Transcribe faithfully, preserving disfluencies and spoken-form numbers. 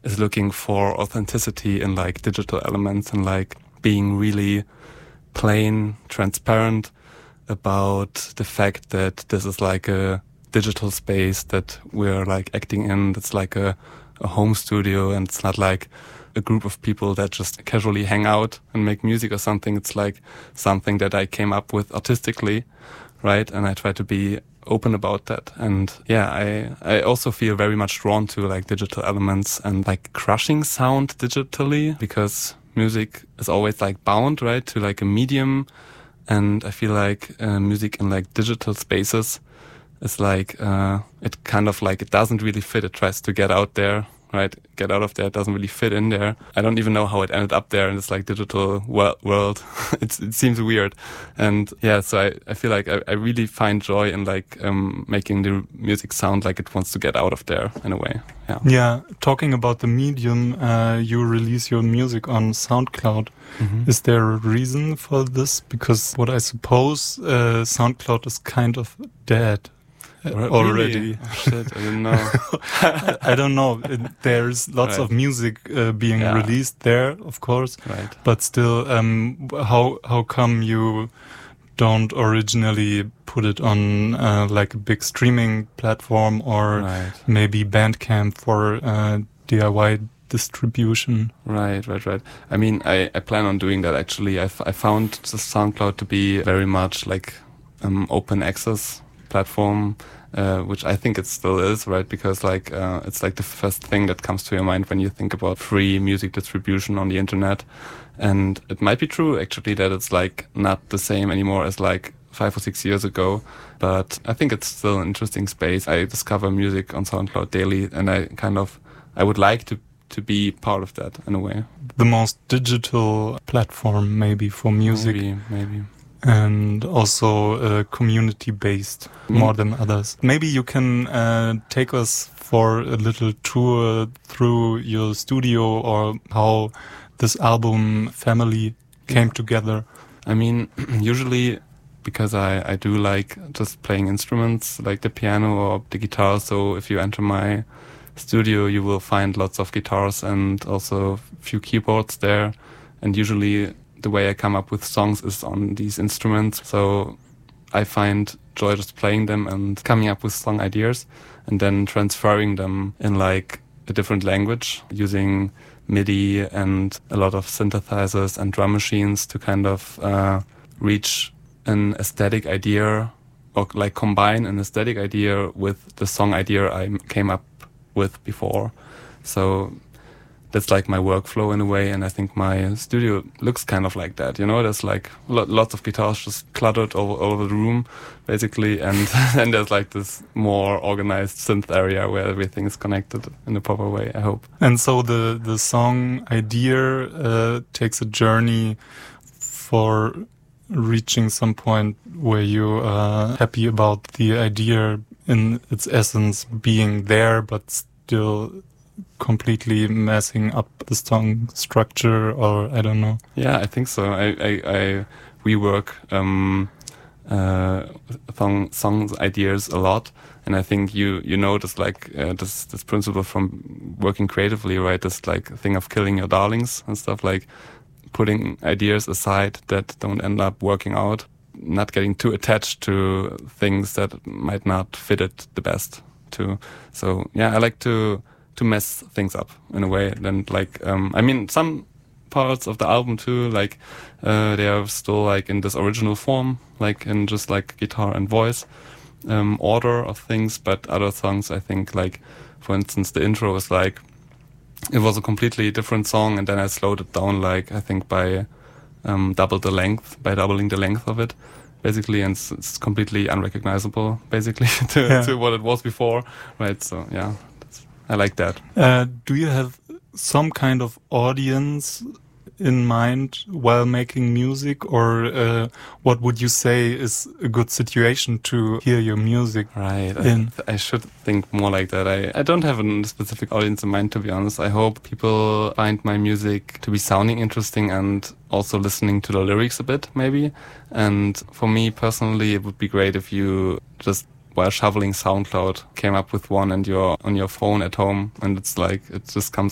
is looking for authenticity in like digital elements and like being really plain, transparent about the fact that this is like a digital space that we're like acting in. That's like a, a home studio, and it's not like a group of people that just casually hang out and make music or something. It's like something that I came up with artistically, right? And I try to be open about that. And yeah, I I also feel very much drawn to like digital elements and like crushing sound digitally, because music is always like bound, right, to like a medium. And I feel like uh, music in like digital spaces is like, uh, it kind of like, it doesn't really fit. It tries to get out there, right? Get out of there. It doesn't really fit in there. I don't even know how it ended up there in this like digital wor- world. it's, it seems weird. And yeah, so I, I feel like I, I really find joy in like, um, making the music sound like it wants to get out of there in a way. Yeah. Yeah. Talking about the medium, uh, you release your music on SoundCloud. Mm-hmm. Is there a reason for this? Because what I suppose, uh, SoundCloud is kind of dead. Really? Already. Oh, shit, I didn't know. I, I don't know. It, there's lots right. of music uh, being yeah. released there, of course. Right. But still, um, how how come you don't originally put it on uh, like a big streaming platform or right. maybe Bandcamp for uh, D I Y distribution? Right, right, right. I mean, I, I plan on doing that actually. I, f- I found the SoundCloud to be very much like um, open access platform, uh, which I think it still is, right? Because like uh, it's like the first thing that comes to your mind when you think about free music distribution on the internet. And it might be true actually that it's like not the same anymore as like five or six years ago, but I think it's still an interesting space. I discover music on SoundCloud daily, and I kind of I would like to to be part of that in a way. The most digital platform maybe for music. Maybe, maybe. And also uh, community-based mm. more than others. Maybe you can uh, take us for a little tour through your studio or how this album Family came yeah. together. I mean, usually because I, I do like just playing instruments like the piano or the guitar, so if you enter my studio you will find lots of guitars and also a few keyboards there, and usually the way I come up with songs is on these instruments. So I find joy just playing them and coming up with song ideas and then transferring them in like a different language using MIDI and a lot of synthesizers and drum machines to kind of uh, reach an aesthetic idea or like combine an aesthetic idea with the song idea I came up with before. So that's like my workflow in a way, and I think my studio looks kind of like that, you know. There's like lo- lots of guitars just cluttered all, all over the room, basically, and then there's like this more organized synth area where everything is connected in a proper way, I hope. And so the, the song idea uh, takes a journey for reaching some point where you are happy about the idea in its essence being there, but still completely messing up the song structure, or I don't know. Yeah, I think so. I I, I rework um, uh, song songs ideas a lot, and I think you you notice like uh, this this principle from working creatively, right? This like thing of killing your darlings and stuff, like putting ideas aside that don't end up working out, not getting too attached to things that might not fit it the best too. So yeah, I like to. to mess things up in a way. And like, um, I mean, some parts of the album too, like, uh, they are still like in this original form, like in just like guitar and voice, um, order of things. But other songs, I think like, for instance, the intro is like, it was a completely different song. And then I slowed it down, like, I think by, um, double the length, by doubling the length of it. Basically, and it's, it's completely unrecognizable, basically, to, yeah. to what it was before, right? So, yeah. I like that. Uh, do you have some kind of audience in mind while making music, or uh, what would you say is a good situation to hear your music? Right. In? I, I should think more like that. I, I don't have a specific audience in mind, to be honest. I hope people find my music to be sounding interesting and also listening to the lyrics a bit, maybe. And for me personally, it would be great if you just while shoveling SoundCloud came up with one and you're on your phone at home and it's like, it just comes